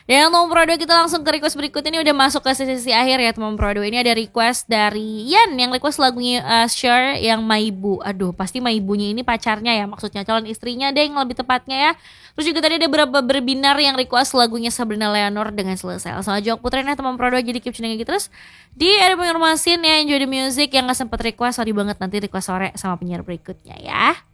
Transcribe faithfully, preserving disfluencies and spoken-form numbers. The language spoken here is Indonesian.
Dan teman Pro dua kita langsung ke request berikut. Ini udah masuk ke sesi akhir ya teman Pro dua. Ini ada request dari Yan yang request lagunya uh, Share yang Maibu. Aduh pasti Maibunya ini pacarnya ya, maksudnya calon istrinya deh yang lebih tepatnya ya. Terus juga tadi ada beberapa berbinar yang request lagunya Sabrina Leonor dengan Selesai. Langsung aja aku puterin ya teman Pro dua, jadi keep tuning gitu terus. Di ada pengirmasin ya Enjoy the Music yang gak sempet request, sorry banget nanti request sore sama penyiar berikutnya ya.